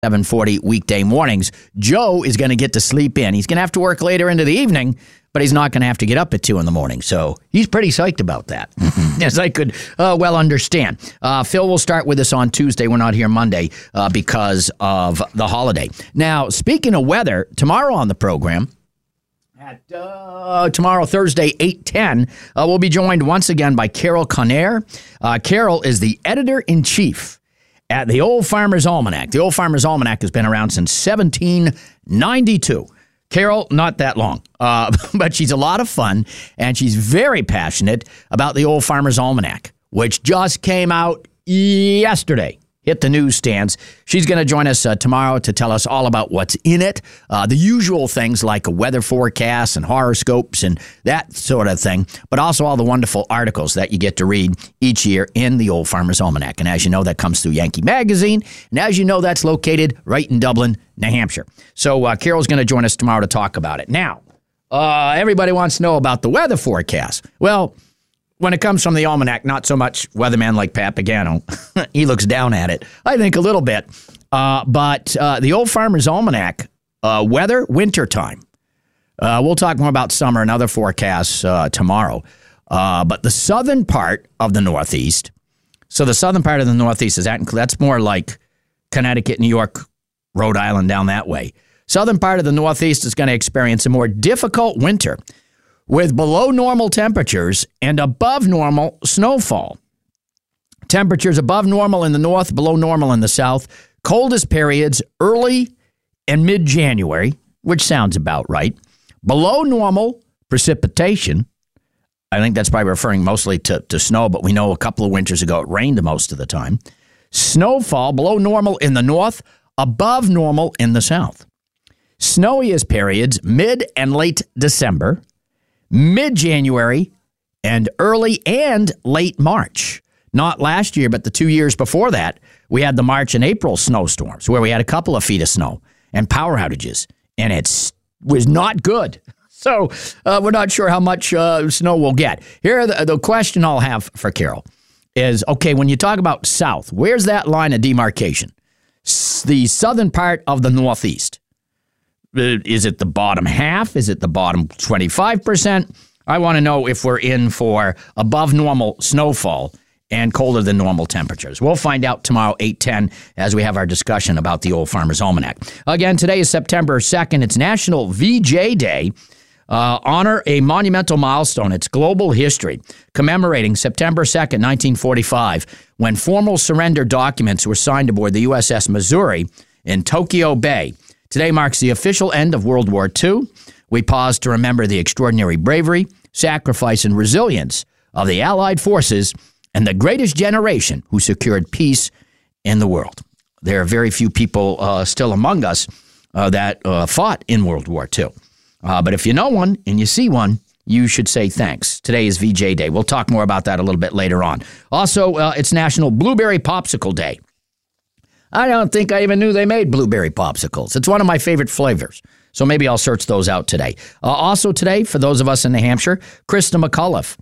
7:40 weekday mornings. Joe is going to get to sleep in. He's going to have to work later into the evening, but he's not going to have to get up at 2 in the morning. So he's pretty psyched about that, as I could well understand. Phil will start with us on Tuesday. We're not here Monday because of the holiday. Now, speaking of weather, tomorrow on the program, tomorrow, Thursday, 8:10, we'll be joined once again by Carol Conaire. Carol is the editor-in-chief at the Old Farmer's Almanac. The Old Farmer's Almanac has been around since 1792. Carol, not that long, but she's a lot of fun, and she's very passionate about the Old Farmer's Almanac, which just came out yesterday. Hit the newsstands. She's going to join us tomorrow to tell us all about what's in it, the usual things like a weather forecast and horoscopes and that sort of thing, but also all the wonderful articles that you get to read each year in the Old Farmer's Almanac. And as you know, that comes through Yankee Magazine, and as you know, that's located right in Dublin, New Hampshire. So Carol's going to join us tomorrow to talk about it. Now, everybody wants to know about the weather forecast. Well, when it comes from the Almanac, not so much weatherman like Pat Pagano. He looks down at it, I think, a little bit. But the Old Farmer's Almanac, weather, wintertime. We'll talk more about summer and other forecasts tomorrow. But the southern part of the Northeast, so the southern part of the Northeast, that's more like Connecticut, New York, Rhode Island, down that way. Southern part of the Northeast is going to experience a more difficult winter, with below normal temperatures and above normal snowfall. Temperatures above normal in the north, below normal in the south. Coldest periods early and mid-January, which sounds about right. Below normal precipitation. I think that's probably referring mostly to snow, but we know a couple of winters ago it rained most of the time. Snowfall below normal in the north, above normal in the south. Snowiest periods mid and late December, mid-January, and early and late March. Not last year, but the 2 years before that, we had the March and April snowstorms where we had a couple of feet of snow and power outages, and it was not good. So we're not sure how much snow we'll get. Here, the question I'll have for Carol is, okay, when you talk about south, where's that line of demarcation? The southern part of the Northeast. Is it the bottom half? Is it the bottom 25%? I want to know if we're in for above normal snowfall and colder than normal temperatures. We'll find out tomorrow, 8:10, as we have our discussion about the Old Farmer's Almanac. Again, today is September 2nd. It's National VJ Day. Honor a monumental milestone. It's global history, commemorating September 2nd, 1945, when formal surrender documents were signed aboard the USS Missouri in Tokyo Bay. Today marks the official end of World War II. We pause to remember the extraordinary bravery, sacrifice, and resilience of the Allied forces and the greatest generation who secured peace in the world. There are very few people still among us that fought in World War II. But if you know one and you see one, you should say thanks. Today is VJ Day. We'll talk more about that a little bit later on. Also, it's National Blueberry Popsicle Day. I don't think I even knew they made blueberry popsicles. It's one of my favorite flavors, so maybe I'll search those out today. Also today, for those of us in New Hampshire, Krista McAuliffe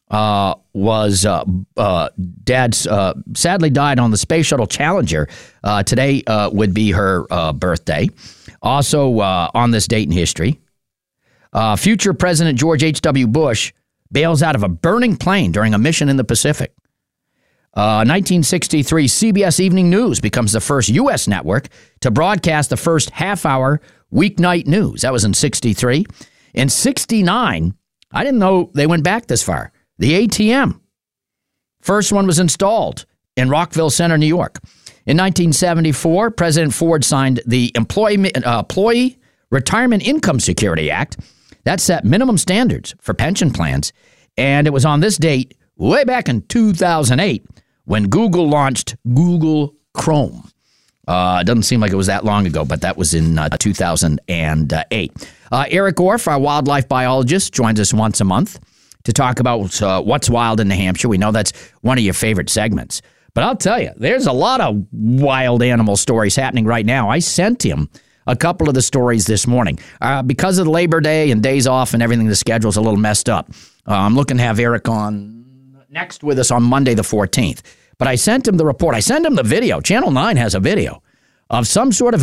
was Dad's sadly died on the Space Shuttle Challenger. Today would be her birthday. Also on this date in history, future President George H.W. Bush bails out of a burning plane during a mission in the Pacific. 1963, CBS Evening News becomes the first U.S. network to broadcast the first half-hour weeknight news. That was in 63. In 69, I didn't know they went back this far. The ATM. First one was installed in Rockville Center, New York. In 1974, President Ford signed the Employee Retirement Income Security Act. That set minimum standards for pension plans. And it was on this date, way back in 2008, when Google launched Google Chrome. It doesn't seem like it was that long ago, but that was in 2008. Eric Orff, our wildlife biologist, joins us once a month to talk about what's wild in New Hampshire. We know that's one of your favorite segments. But I'll tell you, there's a lot of wild animal stories happening right now. I sent him a couple of the stories this morning. Because of Labor Day and days off and everything, the schedule's a little messed up. I'm looking to have Eric on next with us on Monday the 14th. But I sent him the report. I sent him the video. Channel 9 has a video of some sort of